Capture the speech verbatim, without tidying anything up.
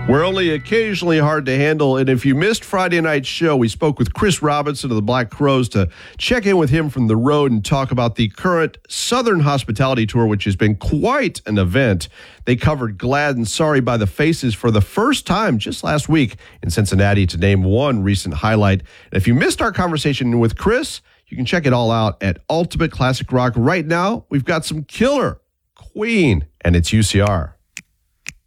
We're only occasionally hard to handle, and if you missed Friday night's show, we spoke with Chris Robinson of the Black Crowes to check in with him from the road and talk about the current Southern Hospitality Tour, which has been quite an event. They covered Glad and Sorry by the Faces for the first time just last week in Cincinnati, to name one recent highlight. And if you missed our conversation with Chris, you can check it all out at Ultimate Classic Rock. Right now, we've got some killer Queen, and it's U C R.